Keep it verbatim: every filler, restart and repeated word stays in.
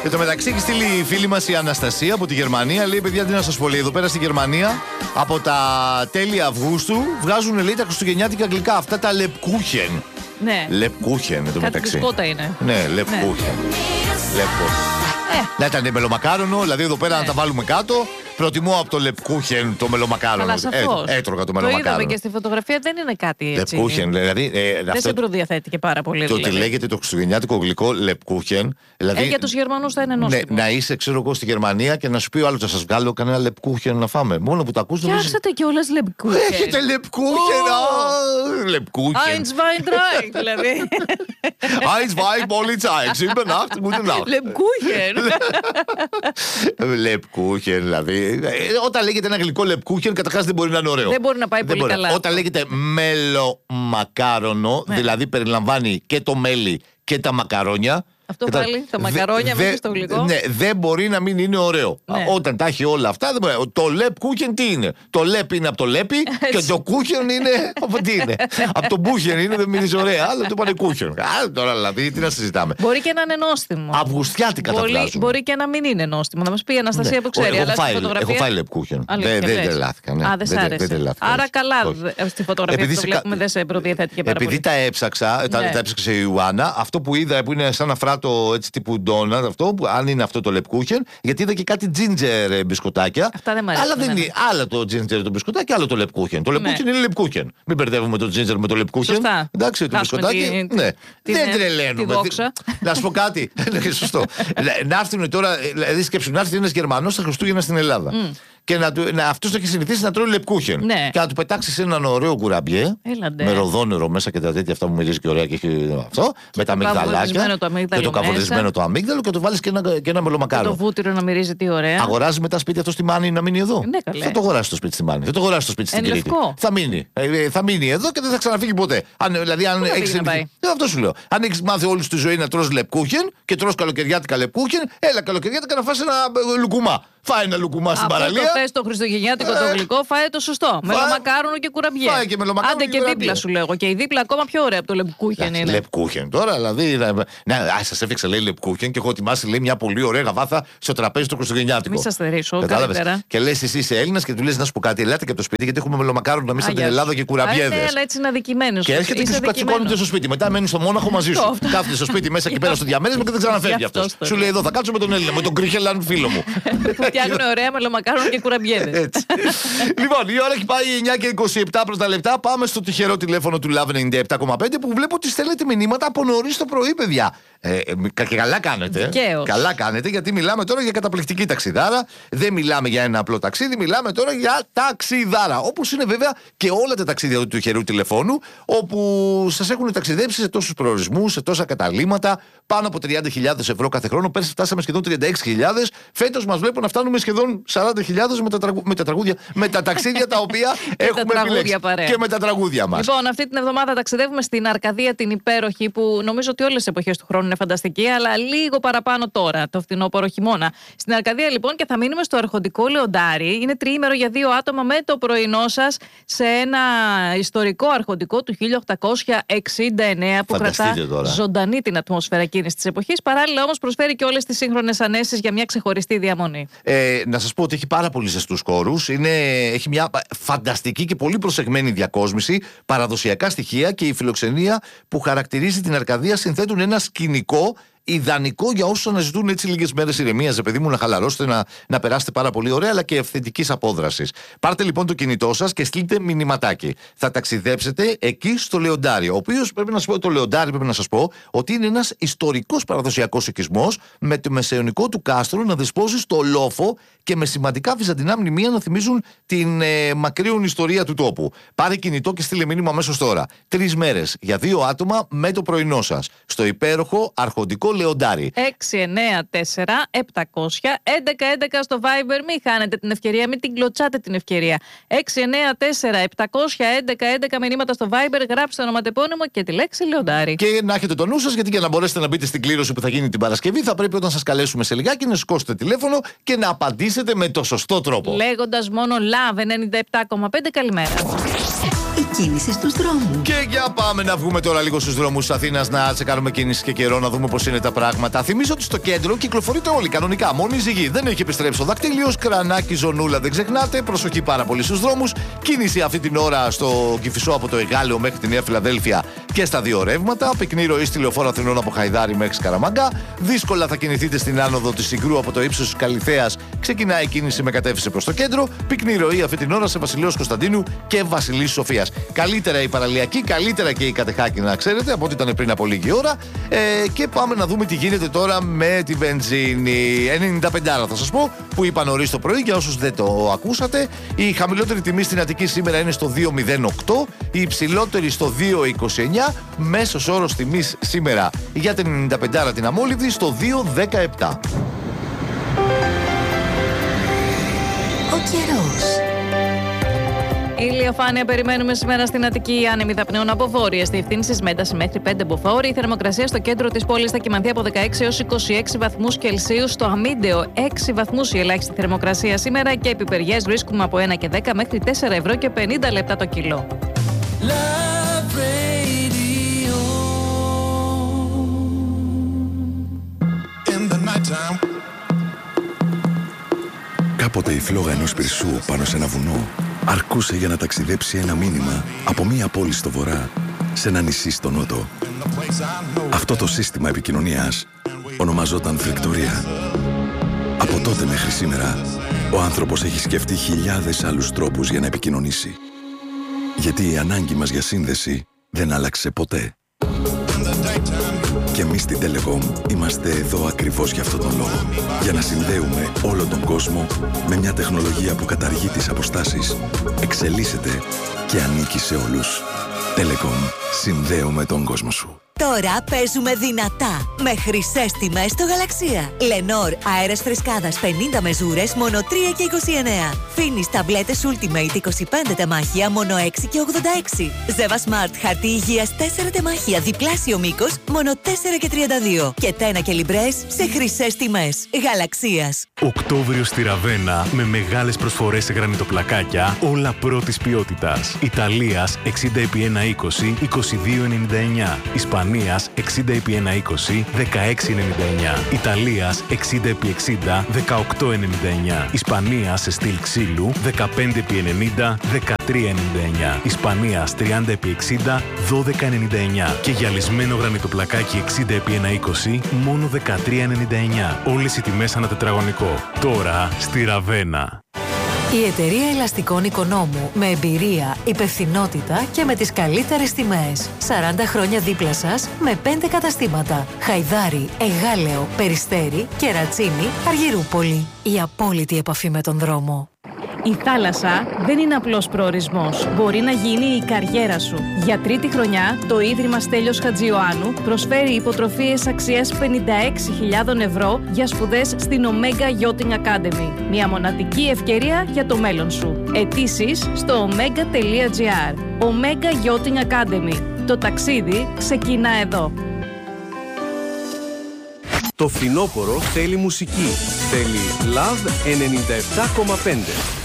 Εν τω μεταξύ έχει στείλει η φίλη μας η Αναστασία από τη Γερμανία. Λέει: παιδιά, τι να σας πω, λέει, εδώ πέρα στη Γερμανία από τα τέλη Αυγούστου βγάζουν, λέει, τα χριστουγεννιάτικα γλυκά. Αυτά τα λεπκούχεν. Ναι. Λεπκούχεν εν τω μεταξύ. Κάτι είναι. Ναι, λεπκούχεν. Ε. Να ήταν μελομακάρονο, δηλαδή εδώ πέρα, ναι, να τα βάλουμε κάτω. Προτιμώ από το λεπκούχεν το μελομακάρονο. Αλλά σαφώς. Ε, έτρωγα το Το μελομακάρονο. είδαμε και στη φωτογραφία, δεν είναι κάτι έτσι. Λεπκούχεν, δηλαδή. Ε, δεν αυτό... σε προδιαθέτει και πάρα πολύ. Και δηλαδή. ότι λέγεται το χριστουγεννιάτικο γλυκό λεπκούχεν. Δηλαδή, ε, για τους Γερμανούς θα είναι νόστιμο. Ναι, να είσαι, ξέρω εγώ, στη Γερμανία και να σου πει ο άλλος: θα σας βγάλω κανένα λεπκούχεν να φάμε. Μόνο που το ακούς. Φτιάξατε κιόλας λεπκούχεν. Έχετε λεπκούχεν. Oh. Λεπκούχεν. Eins, zwei, drei, δηλαδή. Eins, zwei, Polizei. Sieben, acht, gute Nacht. Λεπκούχεν. Λεπκούχεν, δηλαδή. Όταν λέγεται ένα γλυκό λεπκούχεν, καταρχάς δεν μπορεί να είναι ωραίο. Δεν μπορεί να πάει δεν πολύ μπορεί. καλά. Όταν λέγεται μελομακάρονο, ναι, δηλαδή περιλαμβάνει και το μέλι και τα μακαρόνια. Αυτό πάλι, τα μακαρόνια μέσα στο γλυκό. Ναι, δεν μπορεί να μην είναι ωραίο. Ναι. Όταν τα έχει όλα αυτά, δεν μπορεί. Το λεπκούχεν τι είναι? Το λεπ είναι από το λέπι και το κούχεν είναι. Από τι είναι? Από το μπούχεν είναι, δεν μείνει ωραία. Αλλά το πάνε κούχεν. Α, τώρα δηλαδή, τι να συζητάμε. Μπορεί και να είναι νόστιμο. Αυγουστιάτικα τα βγάζουν. Μπορεί και να μην είναι νόστιμο. Να μα πει η Αναστασία, ναι, που ξέρει. Έχω, αλλά φάει, στη φωτογραφία... έχω φάει λεπκούχεν. Δεν τρελάθηκα. Ναι. Α, δεν σ' άρεσε. Άρα καλά στη φωτογραφία που το βλέπουμε δεν σε προδιαθέτει και πάρα πολύ. Επειδή τα έψαξα, τα έψαξε η Ιουάννα, αυτό που είδα που είναι σαν αφράτο έτσι τύπου ντόνατ, αυτό, που, αν είναι αυτό το λεπκούχεν, γιατί είδα και κάτι ginger μπισκοτάκια. Αυτά δεν μ' αρέσουν. Αλλά δεν είναι. Άλλο το ginger το μπισκοτάκι, άλλο το λεπκούχεν. Το λεπκούχεν, ναι, είναι λεπκούχεν. Μην μπερδεύουμε το ginger με το λεπκούχεν. Σωστά. Εντάξει, το μπισκοτάκι. Τη, ναι. τη, δεν τη, τρελαίνουμε. Να σου πω κάτι. Σωστό. Να έρθουν τώρα, δηλαδή σκέψου, να έρθει ένα Γερμανό στα Χριστούγεννα στην Ελλάδα. Mm. Και να, να, αυτός έχει συνηθίσει να τρώει λεπκούχεν. Ναι. Και να του πετάξει έναν ωραίο κουραμπιέ. Έλαντε. Με ροδόνερο μέσα και τα τέτοια αυτά που μυρίζει και ωραία και έχει αυτό. Και με τα αμυγδαλάκια. Και το καβουρδισμένο το αμύγδαλο και το βάλει και ένα, και ένα μελομακάρο. Το βούτυρο να μυρίζει τι ωραία. Αγοράζει μετά σπίτι αυτό στη Μάνη να μείνει εδώ. Ναι, καλέ. Θα το αγοράσει το σπίτι στη Μάνη. Θα το αγοράσει το σπίτι στην Κρήτη. Θα μείνει. Ε, θα μείνει εδώ και δεν θα ξαναφύγει ποτέ. Αν, δηλαδή, αν έχεις... Αυτό σου λέω. Αν έχει μάθει όλη τη ζωή να τρως λεπκούχεν και τρως καλοκαιριάτικα λεπκούχεν, έλα καλοκαιριάτικα να φας ένα λουκουμά. Φάει ένα λουκουμά στην παραλία. Αυτό θες το χριστουγεννιάτικο το γλυκό, φάε το σωστό. Μελομακάρονο και κουραμπιέ. Φάε και μελομακάρονο. Άντε και, και δίπλα σου λέγω. Και η δίπλα ακόμα πιο ωραία από το λεπκούχεν είναι. Λεπκούχεν τώρα, δηλαδή. Ναι, σα έφτιαξα, λέει, λεπκούχεν και έχω ετοιμάσει, λέει, μια πολύ ωραία γαβάθα στο τραπέζι το χριστουγεννιάτικο. Μη σα θερήσω, καλύτερα. Και λε, εσύ είσαι Έλληνα και του λε να σου πω κάτι, ελάτε και από το σπίτι γιατί έχουμε μελομακάρονο να μην στην Ελλάδα και κουραμπιέδε. Ναι, αλλά έτσι είναι αδικημένο. Και έρχεται και σου κατσικώνεται στο σπίτι. Μετά μένει στο Μόναχο μαζί σου. Κάθεται στο σπίτι μέσα και πέρα στο διαμέρισμα και δεν ξαναφεύγει αυτό. Σου λέει εδώ θα κάτσω με τον Έλληνα, με τον Κριχελάν φίλο μου. Φτιάχνουν ωραία μελομακάρονο και κουραμπιέδε. Λοιπόν, η ώρα έχει πάει εννιά και είκοσι επτά προς τα λεπτά. Πάμε στο τυχερό τηλέφωνο του Love ενενήντα επτά κόμμα πέντε που βλέπω ότι στέλνετε μηνύματα από νωρίς το πρωί, παιδιά. Ε, και καλά κάνετε. Δικαίως. Καλά κάνετε, γιατί μιλάμε τώρα για καταπληκτική ταξιδάρα. Δεν μιλάμε για ένα απλό ταξίδι, μιλάμε τώρα για ταξιδάρα. Όπως είναι βέβαια και όλα τα ταξίδια του τυχερού τηλεφώνου, όπου σας έχουν ταξιδέψει σε τόσους προορισμούς, σε τόσα καταλήμματα, πάνω από τριάντα χιλιάδες ευρώ κάθε χρόνο. Πέρσι φτάσαμε σχεδόν τριάντα έξι χιλιάδες. Φέτος μας βλέπουν να φτάνουμε σχεδόν σαράντα χιλιάδες με τα, τραγου... με τα τραγούδια, με τα ταξίδια τα οποία έχουμε επιλέξει. Και με τα τραγούδια μας. Λοιπόν, αυτή την εβδομάδα ταξιδεύουμε στην Αρκαδία την υπέροχη, που νομίζω ότι όλες τις εποχές του χρόνου είναι φανταστική, αλλά λίγο παραπάνω τώρα, το φθινόπωρο χειμώνα. Στην Αρκαδία λοιπόν και θα μείνουμε στο αρχοντικό Λεοντάρι. Είναι τριήμερο για δύο άτομα με το πρωινό σας σε ένα ιστορικό αρχοντικό του χίλια οκτακόσια εξήντα εννέα που κρατά τώρα ζωντανή την ατμόσφαιρα εκείνης της εποχής. Παράλληλα όμως προσφέρει και όλες τις σύγχρονες ανέσεις για μια ξεχωριστή διαμονή. Ε, να σας πω ότι έχει πάρα πολύ ζεστούς χώρους. Έχει μια φανταστική και πολύ προσεγμένη διακόσμηση, παραδοσιακά στοιχεία και η φιλοξενία που χαρακτηρίζει την Αρκαδία συνθέτουν ένα σκηνικό ιδανικό για όσους αναζητούν έτσι λίγες μέρες ηρεμίας, παιδί μου, να χαλαρώσετε, να, να περάσετε πάρα πολύ ωραία, αλλά και ευθετικής απόδρασης. Πάρτε λοιπόν το κινητό σας και στείλτε μηνυματάκι. Θα ταξιδέψετε εκεί στο Λεοντάρι. Ο οποίος πρέπει να σας πω, το Λεοντάρι πρέπει να σας πω ότι είναι ένας ιστορικός παραδοσιακός οικισμός με το μεσαιωνικό του κάστρο να δεσπόζει στο λόφο και με σημαντικά βυζαντινά μνημεία να θυμίζουν την ε, μακρύον ιστορία του τόπου. Πάρε κινητό και στείλε μήνυμα αμέσως τώρα. Τρεις μέρες για δύο άτομα με το πρωινό σας στο υπέροχο αρχοντικό Λεοντάρι. έξι εννέα τέσσερα επτακόσια έντεκα έντεκα στο Viber. Μην χάνετε την ευκαιρία, μην την κλωτσάτε την ευκαιρία. έξι εννέα τέσσερα επτακόσια έντεκα έντεκα μηνύματα στο Viber, γράψτε ονοματεπώνυμο και τη λέξη Λεοντάρι. Και να έχετε το νου σας, γιατί για να μπορέσετε να μπείτε στην κλήρωση που θα γίνει την Παρασκευή, θα πρέπει όταν σας καλέσουμε σε λιγάκι να σηκώσετε τηλέφωνο και να απαντήσετε με το σωστό τρόπο. Λέγοντας μόνο Love ενενήντα επτά κόμμα πέντε, καλημέρα. Η κίνηση στους δρόμους. Και για πάμε να βγούμε τώρα λίγο στους δρόμους της Αθήνας να τσεκάρουμε κίνηση και καιρό, να δούμε πώς είναι τα πράγματα. Θυμίζω ότι στο κέντρο κυκλοφορείτε όλοι κανονικά. Μόνη η Ζυγή δεν έχει επιστρέψει ο δακτύλιος. Κρανάκι, Ζωνούλα, δεν ξεχνάτε. Προσοχή πάρα πολύ στους δρόμους. Κίνηση αυτή την ώρα στο Κηφισό από το Εγάλεο μέχρι τη Νέα Φιλαδέλφια και στα δύο ρεύματα. Πυκνή ροή στη Λεωφόρο Αθηνών από Χαϊδάρι μέχρι Σκαραμαγκά. Δύσκολα θα κινηθείτε στην άνοδο της Συγκρού από το ύψος της Καλιθέας. Ξεκινάει η κίνηση με κατεύθυνση προς το κέντρο. Πυκνή ροή αυτή την ώρα σε Βασιλέως Κωνσταντίνου και Βασιλής Σοφίας. Καλύτερα η παραλιακή, καλύτερα και η Κατεχάκη, να ξέρετε, από ό,τι ήταν πριν από λίγη ώρα. Ε, και πάμε να δούμε τι γίνεται τώρα με τη βενζίνη. ενενήντα πέντε θα σας πω, που είπα νωρίς το πρωί, για όσους δεν το ακούσατε. Η χαμηλότερη τιμή στην Αττική σήμερα είναι στο δύο μηδέν οκτώ, η υψηλότερη στο δύο είκοσι εννιά, μέσος όρος τιμής σήμερα για την ενενήντα πέντε την αμόλυβδη στο δύο δεκαεπτά. Ο καιρός. Ηλιοφάνεια περιμένουμε σήμερα στην Αττική. Άνεμοι θα πνέουν από βόρειες διευθύνσεις με ένταση μέχρι πέντε μποφόρ. Η θερμοκρασία στο κέντρο της πόλης θα κυμανθεί από δεκαέξι έως είκοσι έξι βαθμούς Κελσίου. Στο Αμίντεο έξι βαθμούς η ελάχιστη θερμοκρασία σήμερα και επιπεριές βρίσκουμε από ένα και δέκα μέχρι τέσσερα ευρώ και πενήντα λεπτά το κιλό. Κάποτε η φλόγα ενός πυρσού πάνω σε ένα βουνό αρκούσε για να ταξιδέψει ένα μήνυμα από μία πόλη στο βορρά σε ένα νησί στο νότο. Αυτό το σύστημα επικοινωνίας ονομαζόταν φρεκτορία. Από τότε μέχρι σήμερα, ο άνθρωπος έχει σκεφτεί χιλιάδες άλλους τρόπους για να επικοινωνήσει. Γιατί η ανάγκη μας για σύνδεση δεν άλλαξε ποτέ. Και εμείς στην Telecom είμαστε εδώ ακριβώς για αυτόν τον λόγο. Για να συνδέουμε όλο τον κόσμο με μια τεχνολογία που καταργεί τις αποστάσεις, εξελίσσεται και ανήκει σε όλους. Telecom. Συνδέουμε τον κόσμο σου. Τώρα παίζουμε δυνατά με χρυσές τιμές στο Γαλαξία. Lenor αέρας φρεσκάδας πενήντα μεζούρες μόνο τρία και είκοσι εννέα. Φίνις ταμπλέτες Ultimate είκοσι πέντε τεμάχια μόνο έξι και ογδόντα έξι. Ζεύα Smart χαρτί υγείας τέσσερα τεμάχια διπλάσιο μήκος μόνο τέσσερα και τριάντα δύο. Και τένα και λιμπρές σε χρυσές τιμές. Γαλαξίας. Οκτώβριο στη Ραβένα με μεγάλες προσφορές σε γρανιτοπλακάκια, όλα πρώτης ποιότητας. Ιταλίας εξήντα επί ένα είκοσι, είκοσι δύο ενενήντα εννιά. Ισπανίας εξήντα επί ένα είκοσι, δεκαέξι ενενήντα εννιά. Ιταλίας εξήντα επί εξήντα, δεκαοκτώ ενενήντα εννιά. Ισπανίας σε στυλ ξύλου δεκαπέντε επί ενενήντα, δεκατρία ενενήντα εννιά. Ισπανίας τριάντα επί εξήντα, δώδεκα ενενήντα εννιά. Και γυαλισμένο γρανιτοπλακάκι εξήντα επί ένα είκοσι, μόνο δεκατρία ενενήντα εννιά. Όλες οι τιμές ανά τετραγωνικό. Τώρα στη Ραβένα. Η εταιρεία ελαστικών Οικονόμου με εμπειρία, υπευθυνότητα και με τις καλύτερες τιμές. σαράντα χρόνια δίπλα σας με πέντε καταστήματα. Χαϊδάρι, Εγάλεο, Περιστέρι, Κερατσίνη, Αργυρούπολη. Η απόλυτη επαφή με τον δρόμο. Η θάλασσα δεν είναι απλός προορισμός. Μπορεί να γίνει η καριέρα σου. Για τρίτη χρονιά, το Ίδρυμα Στέλιος Χατζιωάννου προσφέρει υποτροφίες αξίας πενήντα έξι χιλιάδες ευρώ για σπουδές στην Omega Yachting Academy. Μια μοναδική ευκαιρία για το μέλλον σου. Αιτήσεις στο omega τελεία gr. Omega Yachting Academy. Το ταξίδι ξεκινά εδώ. Το φθινόπωρο θέλει μουσική. Θέλει Love ενενήντα επτά κόμμα πέντε.